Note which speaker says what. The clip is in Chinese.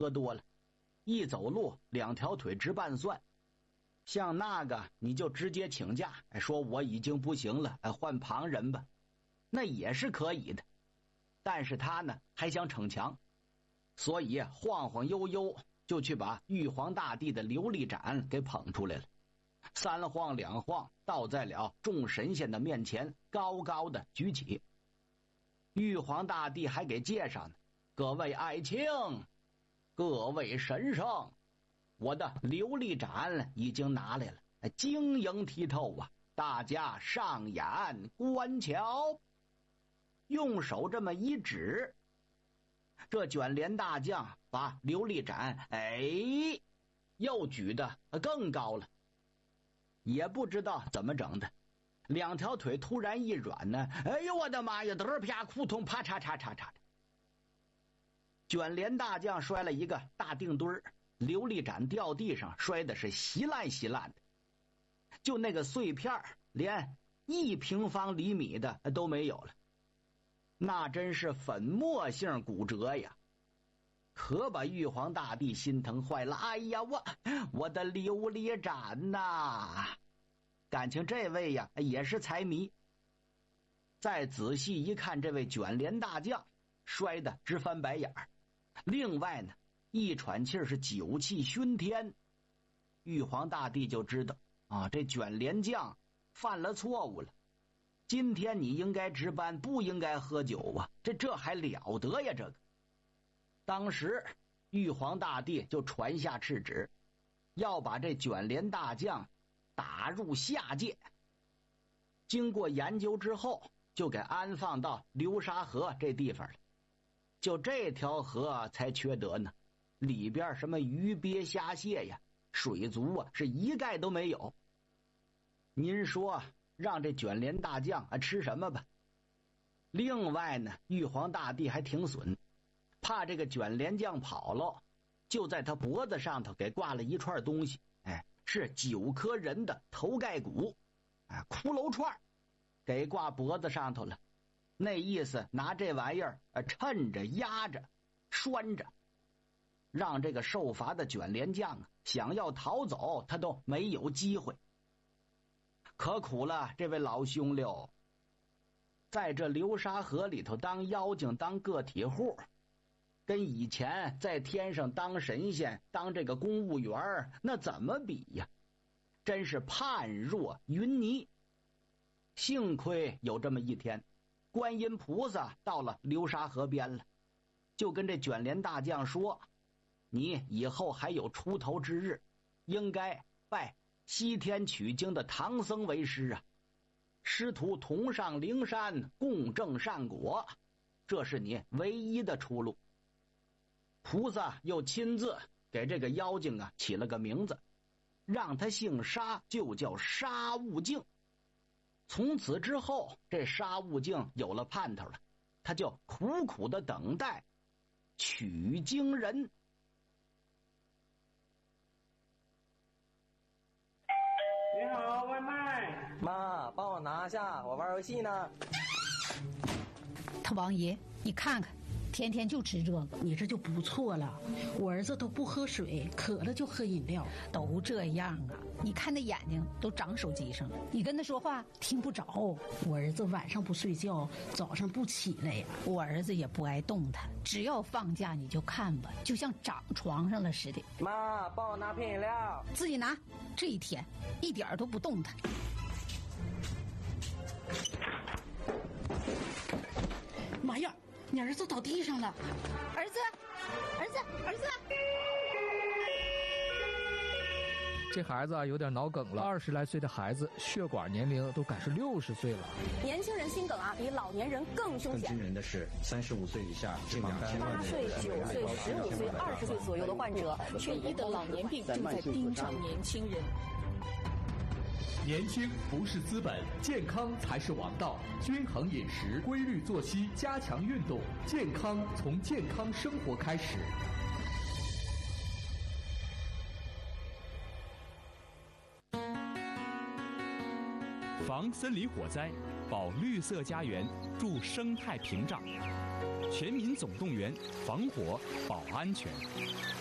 Speaker 1: 喝多了，一走路2条腿直拌蒜。像那个你就直接请假，说我已经不行了，换旁人吧，那也是可以的。但是他呢还想逞强，所以晃晃悠悠就去把玉皇大帝的琉璃盏给捧出来了，3晃2晃倒在了众神仙的面前，高高的举起。玉皇大帝还给介绍呢，各位爱卿，各位神圣，我的琉璃盏已经拿来了，晶莹剔透啊，大家上眼观瞧。用手这么一指，这卷帘大将把琉璃盏又举得更高了。也不知道怎么整的，2条腿突然一软呢，哎呦我的妈呀，嘚啪扑通啪嚓嚓嚓嚓的，卷帘大将摔了一个大腚墩儿，琉璃盏掉地上，摔的是稀烂稀烂的，就那个碎片连1平方厘米的都没有了，那真是粉末性骨折呀！可把玉皇大帝心疼坏了。哎呀，我的琉璃盏呐！感情这位呀也是财迷。再仔细一看，这位卷帘大将摔得直翻白眼儿，另外呢一喘气是酒气熏天。玉皇大帝就知道啊，这卷帘将犯了错误了。今天你应该值班，不应该喝酒啊！这还了得呀！这个，当时玉皇大帝就传下敕旨，要把这卷帘大将打入下界。经过研究之后，就给安放到流沙河这地方了。就这条河才缺德呢，里边什么鱼鳖虾蟹呀，水族啊是一概都没有。您说让这卷帘大将吃什么吧？另外呢，玉皇大帝还挺损，怕这个卷帘将跑了，就在他脖子上头给挂了一串东西，是9颗人的头盖骨，骷髅串给挂脖子上头了。那意思拿这玩意儿抻着压着拴着，让这个受罚的卷帘将想要逃走他都没有机会。可苦了这位老兄溜，在这流沙河里头当妖精当个体户，跟以前在天上当神仙当这个公务员那怎么比呀？真是判若云泥。幸亏有这么一天，观音菩萨到了流沙河边了，就跟这卷帘大将说，你以后还有出头之日，应该拜西天取经的唐僧为师啊，师徒同上灵山共证善果，这是你唯一的出路。菩萨又亲自给这个妖精起了个名字，让他姓沙，就叫沙悟净。从此之后，这沙悟净有了盼头了，他就苦苦的等待取经人。
Speaker 2: 你好，外卖。
Speaker 3: 妈，帮我拿下，我玩游戏呢。
Speaker 4: 他王爷，你看看，天天就吃这个，
Speaker 5: 你这就不错了。我儿子都不喝水，渴了就喝饮料，
Speaker 4: 都这样啊。你看那眼睛都长手机上了，你跟他说话听不着。
Speaker 5: 我儿子晚上不睡觉，早上不起来呀。
Speaker 4: 我儿子也不爱动弹，只要放假你就看吧，就像长床上了似的。
Speaker 3: 妈，帮我拿瓶饮料。
Speaker 4: 自己拿，这一天一点都不动弹。
Speaker 5: 妈呀，你儿子倒地上了！
Speaker 4: 儿子，儿子，儿子！
Speaker 6: 这孩子有点脑梗了，20来岁的孩子血管年龄都赶是60岁了。
Speaker 7: 年轻人心梗比老年人更凶险。
Speaker 8: 更惊人的是，35岁以下这
Speaker 7: 8岁、9岁、15岁、20岁左右的患者，却疑得老年病正在盯上年轻人。
Speaker 9: 年轻不是资本，健康才是王道。均衡饮食，规律作息，加强运动，健康从健康生活开始。
Speaker 10: 防森林火灾，保绿色家园，助生态屏障。 全民总动员，防火保安全。